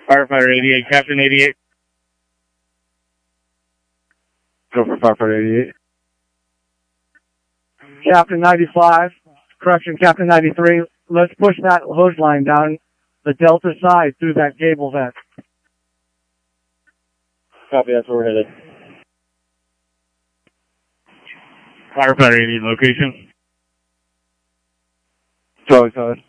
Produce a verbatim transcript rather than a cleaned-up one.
Firefighter eighty-eight, Captain eighty-eight. Go for Firefighter eighty-eight. Captain ninety-five, correction, Captain ninety-three, let's push that hose line down the delta side through that gable vent. Copy, that's where we're headed. Firefighter eighty-eight, location. Charlie side.